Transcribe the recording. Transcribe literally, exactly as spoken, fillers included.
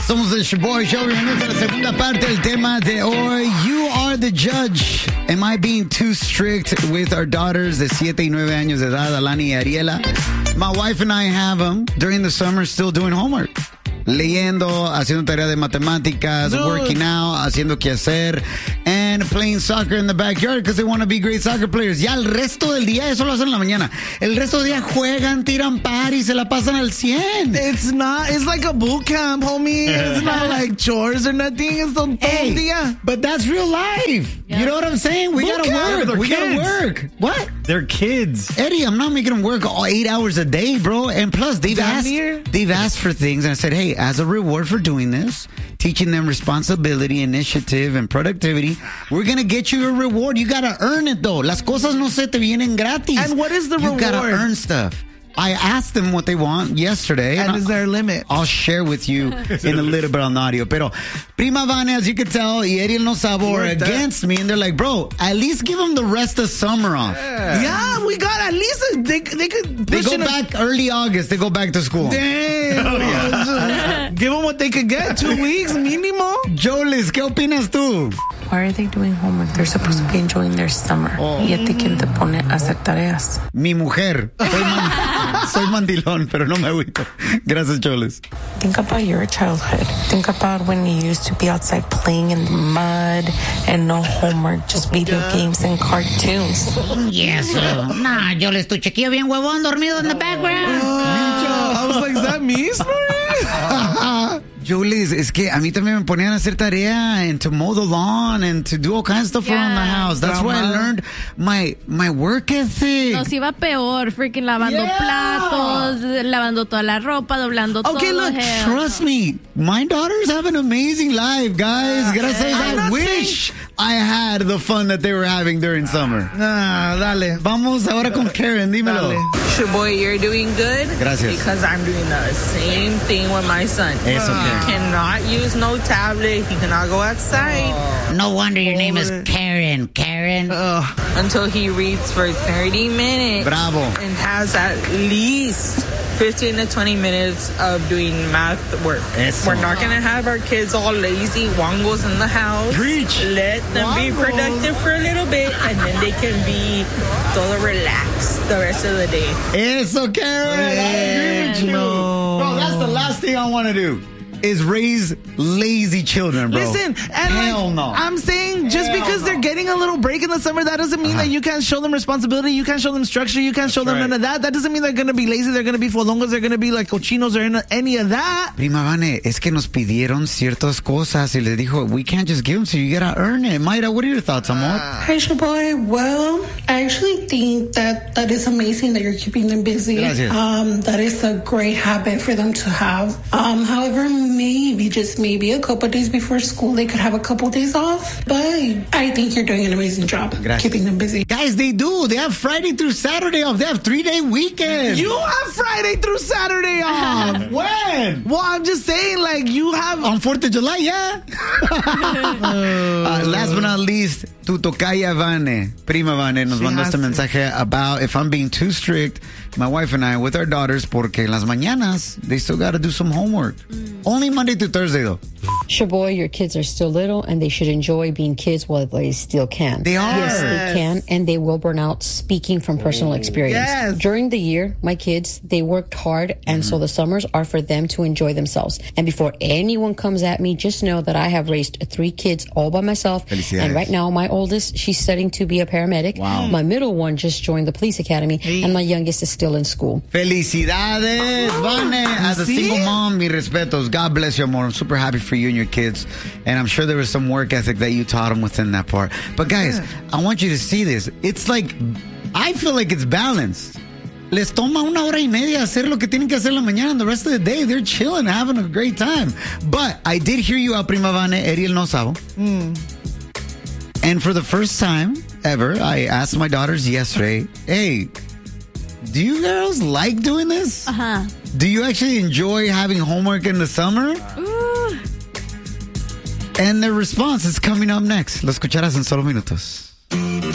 Somos el Shaboy Show. Bienvenidos a la segunda parte del tema de hoy. You are the judge. Am I being too strict with our daughters de siete y nueve años de edad, Alani y Ariela? My wife and I have them during the summer still doing homework. Leyendo, haciendo tarea de matemáticas, Dude. working out, haciendo quehacer, and playing soccer in the backyard because they want to be great soccer players. Ya el resto del día, eso lo hacen en la mañana. El resto del día juegan, tiran par y se la pasan al cien. It's not, it's like a boot camp, homie. It's not like chores or nothing. It's todo el día. But that's real life. Yeah. You know what I'm saying? We boot gotta camp. work. We kids. gotta work. What? They're kids. Eddie, I'm not making them work all eight hours a day, bro. And plus, they've Down asked, here? they've asked for things, and I said, hey, as a reward for doing this, teaching them responsibility, initiative, and productivity, we're going to get you a reward. You got to earn it, though. Las cosas no se te vienen gratis. And what is the you reward? You got to earn stuff. I asked them what they want yesterday. And, and is there a limit? I'll share with you in a little bit on audio. Pero Prima Vane, as you can tell, y Ariel no sabo are against me. And they're like, bro, at least give them the rest of summer off. Yeah, yeah we got at least, a, they, they could They push go back a, early August. They go back to school. Damn. Oh, yeah. Give them what they could get. Two weeks, mínimo. Jolis, ¿qué opinas tú? Why are they doing homework? They're supposed to be enjoying their summer. Oh. Y a ti, ¿quién te pone a hacer tareas? Mi mujer. Soy, man, soy mandilón, pero no me agüito. Gracias, Choles. Think about your childhood. Think about when you used to be outside playing in the mud and no homework, just video yeah. games and cartoons. Yes. Uh, nah, Choles, tu chiquillo bien huevón dormido in the background. Oh, I was like, is that me, Julie, es que a mí también me ponían a hacer tarea and to mow the lawn and to do all kinds of stuff yeah. around the house. That's Drama. why I learned my my work ethic. Nos iba peor, freaking lavando yeah. platos, lavando toda la ropa, doblando okay, todo. Okay, look, hell. trust me, my daughters have an amazing life, guys. Yeah. Gracias, I wish saying... I had the fun that they were having during summer. Ah, dale. Vamos ahora con Karen, dímelo. Shaboy, you're doing good. Gracias. Because I'm doing the same thing with my son. It's okay. He cannot use no tablet. He cannot go outside. Oh. No wonder your name is Karen. Karen. Uh, until he reads for thirty minutes. Bravo. And has at least fifteen to twenty minutes of doing math work. Eso. We're not going to have our kids all lazy wongos in the house. Preach. Let them Wongos. be productive for a little bit, and then they can be todo relaxed the rest of the day. Eso, Karen. I agree with you. No. Bro, that's the last thing I want to do. Is raise lazy children, bro. Listen, and Hell like, no. I'm saying just Hell because no. they're getting a little break in the summer, that doesn't mean uh-huh. that you can't show them responsibility, you can't show them structure, you can't That's show them right. none of that. That doesn't mean they're going to be lazy, they're going to be folongos, they're going to be like cochinos or any of that. Prima Vane, es que nos pidieron ciertas cosas y les dijo, we can't just give them, so you gotta earn it. Mayra, what are your thoughts, amor? Uh, Hi, Shaboy. Well, I actually think that that is amazing that you're keeping them busy. Gracias. Um, that is a great habit for them to have. Um, however, maybe just maybe a couple days before school they could have a couple days off, but I think you're doing an amazing job Gracias. keeping them busy. Guys, they do. They have Friday through Saturday off. They have three-day weekends. You have Friday through Saturday off. When? Well, I'm just saying, like, you have on fourth of July, yeah. uh, last but not least, tu tocaya Vane, Prima Vane, nos mandó este mensaje about if I'm being too strict, my wife and I, with our daughters, porque las mañanas, they still got to do some homework. Mm. Only Monday through Thursday, though. Shaboy, your kids are still little, and they should enjoy being kids while they still can. They are. Yes, they can, and they will burn out, speaking from personal experience. Yes. During the year, my kids, they worked hard, and mm-hmm. so the summers are for them to enjoy themselves. And before anyone comes at me, just know that I have raised three kids all by myself. Felicidades. And right now, my oldest, she's studying to be a paramedic. Wow. My middle one just joined the police academy, hey. and my youngest is still in school. Felicidades, Vane. As a single mom, mi respetos. God bless you, amor. I'm super happy for you and your kids. And I'm sure there was some work ethic that you taught them within that part. But guys, yeah. I want you to see this. It's like, I feel like it's balanced. Les toma una hora y media hacer lo que tienen que hacer en la mañana, and the rest of the day, they're chilling, having a great time. But I did hear you out, Prima Vane, Ariel no sabo. Mm. And for the first time ever, I asked my daughters yesterday, hey, do you girls like doing this? Uh-huh. Do you actually enjoy having homework in the summer? Ooh. And their response is coming up next. Lo escucharás en solo minutos.